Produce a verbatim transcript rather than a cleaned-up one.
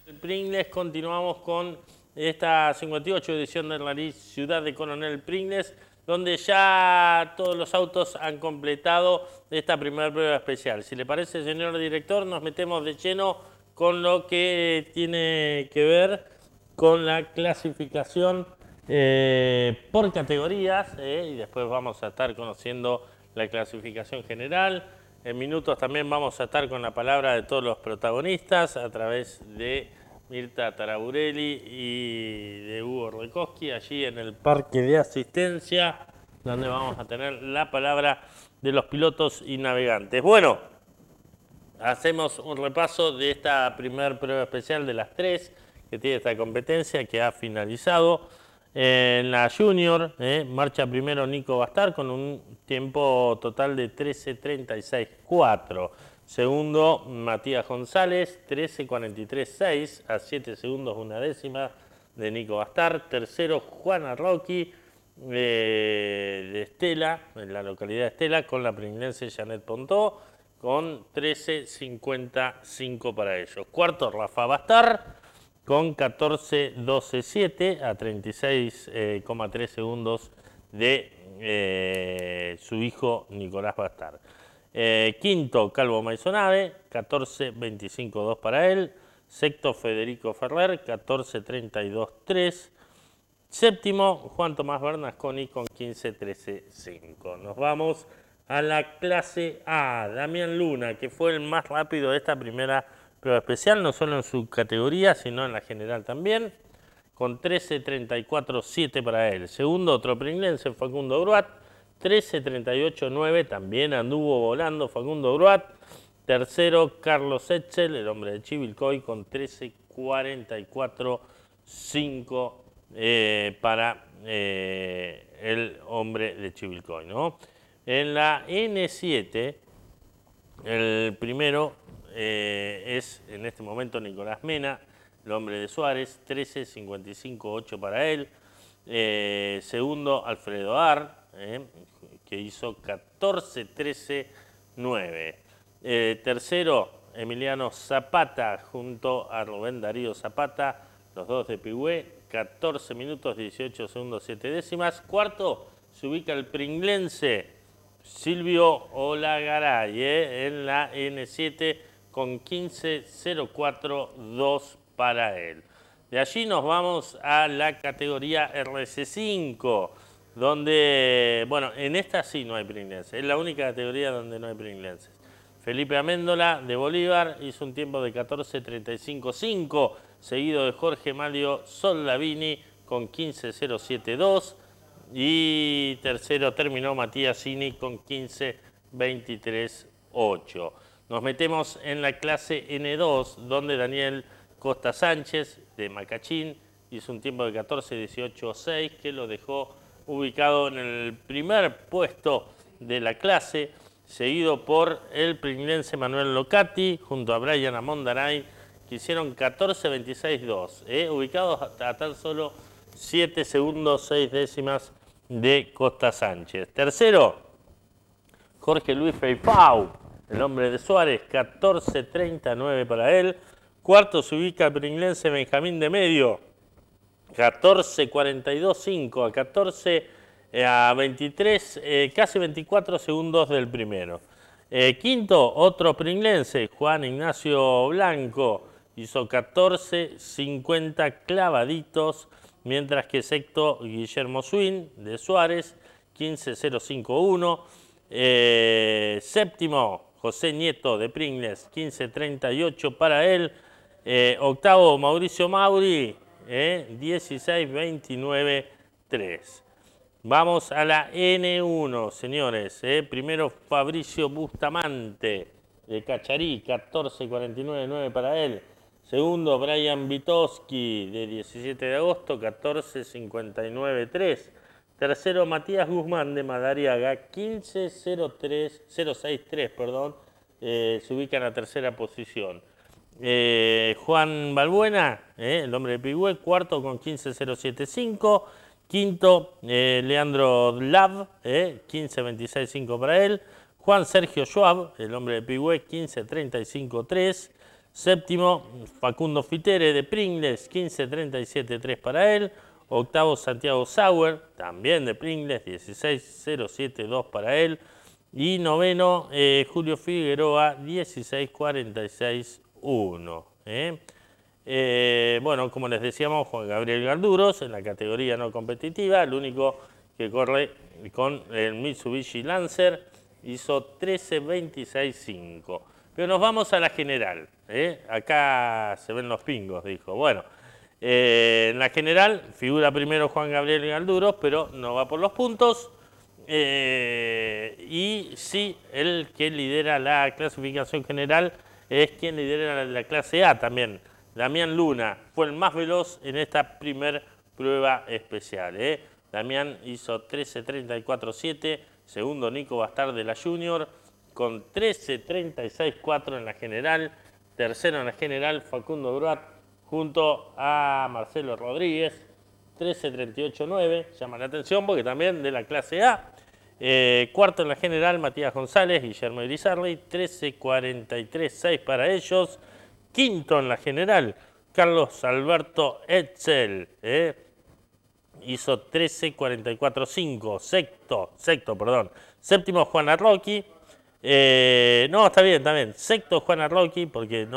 Pringles, continuamos con esta cincuenta y ocho edición de Rally Ciudad de Coronel Pringles, donde ya todos los autos han completado esta primera prueba especial. Si le parece, señor director, nos metemos de lleno con lo que tiene que ver con la clasificación eh, por categorías eh, y después vamos a estar conociendo la clasificación general. En minutos también vamos a estar con la palabra de todos los protagonistas a través de Mirta Taraburelli y de Hugo Rekoski, allí en el parque de asistencia, donde vamos a tener la palabra de los pilotos y navegantes. Bueno, hacemos un repaso de esta primera prueba especial de las tres que tiene esta competencia, que ha finalizado. En la Junior, eh, marcha primero Nico Bastar con un tiempo total de trece treinta y seis cuatro. Segundo, Matías González, trece cuarenta y tres seis, a siete segundos una décima de Nico Bastar. Tercero, Juana Rocky, eh, de Estela, en la localidad de Estela, con la pringlense Janet Pontó, con trece cincuenta y cinco para ellos. Cuarto, Rafa Bastar, con catorce doce siete, a treinta y seis coma tres segundos de eh, su hijo Nicolás Bastar. Eh, quinto, Calvo Maisonave, catorce veinticinco dos para él. Sexto, Federico Ferrer, catorce treinta y dos tres. Séptimo, Juan Tomás Bernasconi con quince trece cinco. Nos vamos a la clase A. Damián Luna, que fue el más rápido de esta primera prueba especial, no solo en su categoría, sino en la general también, con trece treinta y cuatro siete para él. Segundo, otro pringlense, Facundo Bruat, trece treinta y ocho nueve, también anduvo volando Facundo Bruat. Tercero, Carlos Etzel, el hombre de Chivilcoy, con trece cuarenta y cuatro cinco eh, para eh, el hombre de Chivilcoy, ¿no? En la N siete, el primero eh, es en este momento Nicolás Mena, el hombre de Suárez, trece cincuenta y cinco ocho para él. Eh, segundo, Alfredo Ar, eh, que hizo catorce trece nueve. Eh, tercero, Emiliano Zapata junto a Rubén Darío Zapata, los dos de Pigüé, catorce minutos dieciocho segundos siete décimas. Cuarto, se ubica el pringlense Silvio Olagaray eh, en la N siete con quince cero cuatro dos para él. De allí nos vamos a la categoría R C cinco, donde, bueno, en esta sí no hay pringlenses, es la única categoría donde no hay pringlenses. Felipe Améndola de Bolívar hizo un tiempo de catorce treinta y cinco cinco, seguido de Jorge Mario Soldavini con quince cero siete dos. Y tercero terminó Matías Cini con quince veintitrés ocho. Nos metemos en la clase N dos, donde Daniel Costa Sánchez de Macachín hizo un tiempo de catorce dieciocho seis, que lo dejó ubicado en el primer puesto de la clase, seguido por el pringlense Manuel Locati junto a Brian Amondaray, que hicieron catorce veintiséis dos, eh, ubicados a, a tan solo siete segundos seis décimas de Costa Sánchez. Tercero, Jorge Luis Feifau, el hombre de Suárez, catorce treinta nueve para él. Cuarto se ubica el pringlense Benjamín de Medio, catorce cuarenta y dos cinco, a catorce a veintitrés, eh, casi veinticuatro segundos del primero. Eh, quinto, otro pringlense, Juan Ignacio Blanco, hizo catorce cincuenta clavaditos, mientras que sexto, Guillermo Swin de Suárez, quince cero cinco uno. Eh, séptimo, José Nieto de Pringles, quince treinta y ocho para él. Eh, octavo, Mauricio Mauri, eh, dieciséis veintinueve tres. Vamos a la N uno, señores. Eh. Primero, Fabricio Bustamante de Cacharí, catorce cuarenta y nueve nueve para él. Segundo, Brian Vitowski de diecisiete de agosto, catorce cincuenta y nueve tres. Tercero, Matías Guzmán de Madariaga, quince cero seis tres, perdón, eh, se ubica en la tercera posición. Eh, Juan Balbuena, eh, el hombre de Pigüé, cuarto con quince cero siete cinco. Quinto, eh, Leandro Lav, eh, quince veintiséis cinco para él. Juan Sergio Schwab, el hombre de Pigüé, quince treinta y cinco tres. Séptimo, Facundo Fitere de Pringles, quince treinta y siete tres para él. Octavo, Santiago Sauer, también de Pringles, dieciséis cero siete dos para él. Y noveno, eh, Julio Figueroa, dieciséis cuarenta y seis uno. ¿eh? Eh, bueno, como les decíamos, Juan Gabriel Garduros en la categoría no competitiva, el único que corre con el Mitsubishi Lancer, hizo trece veintiséis cinco. Pero nos vamos a la general. ¿eh? Acá se ven los pingos, dijo. Bueno, eh, en la general figura primero Juan Gabriel Garduros, pero no va por los puntos. Eh, y sí, el que lidera la clasificación general es quien lidera la, la clase A también. Damián Luna fue el más veloz en esta primer prueba especial. ¿eh? Damián hizo trece treinta y cuatro siete, segundo Nico Bastard de la Junior, con trece treinta y seis cuatro en la general, tercero en la general Facundo Bruat junto a Marcelo Rodríguez, trece treinta y ocho nueve, llama la atención porque también de la clase A. Eh, cuarto en la general Matías González, Guillermo Irizarry, trece cuarenta y tres seis para ellos. Quinto en la general, Carlos Alberto Etzel, ¿eh? hizo trece cuarenta y cuatro cinco. Sexto, sexto, perdón. Séptimo, Juan Arroqui. Eh, no, está bien, está bien. Sexto, Juan Arroqui, porque no